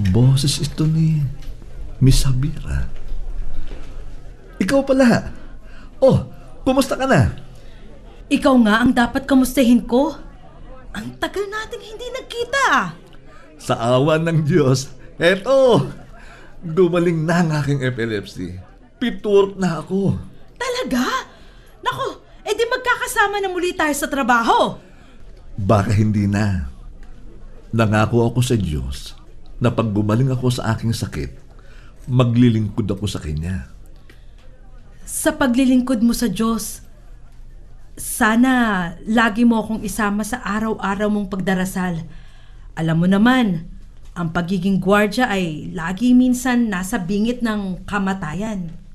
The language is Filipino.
Boses ito ni Miss Habira. Ikaw pala. Oh, kumusta ka na? Ikaw nga ang dapat kamustahin ko. Ang tagal nating hindi nagkita. Sa awa ng Diyos, eto, gumaling na ang aking epilepsy. Pitwork na ako. Talaga? Naku, edi magkakasama na muli tayo sa trabaho. Baka hindi na. Nangako ako sa Diyos na pag gumaling ako sa aking sakit, maglilingkod ako sa Kanya. Sa paglilingkod mo sa Diyos, sana lagi mo akong isama sa araw-araw mong pagdarasal. Alam mo naman, ang pagiging gwardya ay lagi minsan nasa bingit ng kamatayan.